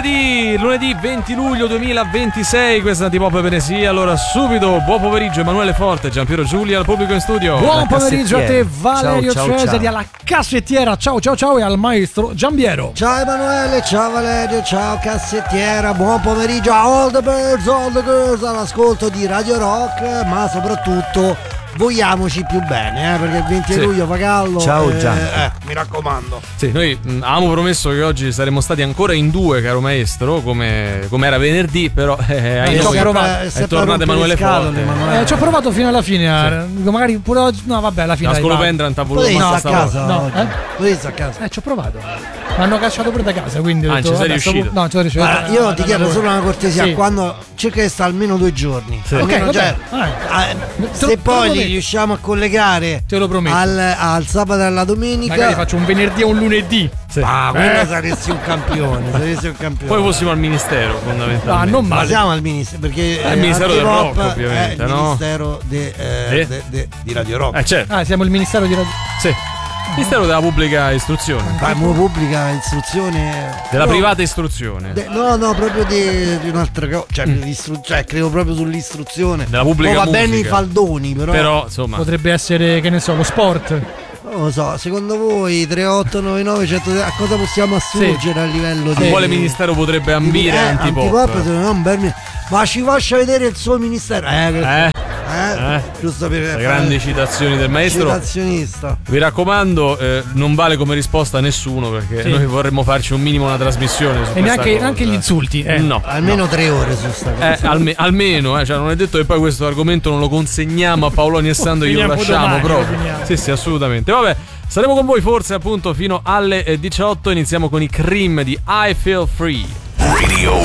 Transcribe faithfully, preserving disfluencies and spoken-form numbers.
lunedì, lunedì venti luglio duemilaventisei, questa è Antipop Penesia. Allora subito, buon pomeriggio Emanuele Forte, Giampiero Giulia al pubblico in studio. Buon pomeriggio a te Valerio ciao, ciao, Cesari ciao. alla cassettiera, ciao ciao ciao, e al maestro Giambiero. Ciao Emanuele, ciao Valerio, ciao cassettiera, buon pomeriggio a all the birds, all the girls all'ascolto di Radio Rock, ma soprattutto vogliamoci più bene, eh, perché il venti Sì. luglio fa caldo. Ciao, eh, Gian. eh, mi raccomando. Sì, noi mh, avevamo promesso che oggi saremmo stati ancora in due, caro maestro, come, come era venerdì, però eh, ahimè, ci ho provato. sempre- è sempre tornato rompere Emanuele le scatole, Forte. Emanuele. Eh, ci ho provato fino alla fine, a- magari pure oggi. No, vabbè, alla fine. La dai, scolopendra non t'ha voluto Potevi basta stare a casa No, oggi. eh? Potevi stare a casa. va. Eh, ci ho provato. Mi hanno cacciato pure da casa, quindi ho Ah, detto, ci sei vabbè, riuscito? sto- No, ci sono riuscito. Guarda, io Eh, ti eh, chiedo eh, solo una cortesia, sì. quando cerca di stare almeno due giorni. Sì. Almeno, Ok, cioè, vabbè, vai. eh, Te lo- se te lo poi li prometto. riusciamo a collegare Te lo prometto. al, al sabato e alla domenica, Magari faccio un venerdì e un lunedì. ah, quello Eh. saresti un campione, saresti un campione. Poi fossimo al ministero, fondamentalmente. Ah, non Ma male. siamo al ministero, perché Al Ministero del Antipop Rock, ovviamente, è il no? ministero de- eh, Eh? de- de- di Radio Rock. Eh, certo, Ah, siamo il Ministero di Radio. sì. Ministero della pubblica istruzione, Ma mo pubblica istruzione della no, privata istruzione. de- no, no, proprio di, di un'altra cosa. Cioè, l'istru- cioè, credo proprio sull'istruzione. Della pubblica Oh, va bene i musica. faldoni, però. Però, insomma, Potrebbe essere, che ne so, lo sport. Non lo so, secondo voi tre otto nove nove cento a cosa possiamo assurgere a livello a di quale ministero potrebbe ambire eh, Antipop? Antipop, secondo me è un bel mi- ma ci faccia vedere il suo ministero. Eh, Eh? eh, Eh? giusto per Le grandi citazioni del maestro. citazionista. Vi raccomando, eh, non vale come risposta a nessuno, perché Sì. noi vorremmo farci un minimo una trasmissione su E questa neanche, cosa. neanche gli insulti. Eh. No, Almeno tre ore su sta cosa. Eh, alme- almeno, eh, cioè non è detto che poi questo argomento non lo consegniamo a Paoloni e Sando e glielo Finiamo lasciamo domani, proprio. lo finiamo. Sì, sì, assolutamente. Vabbè, saremo con voi forse appunto fino alle eh, diciotto. Iniziamo con i Cream di I Feel Free. Radio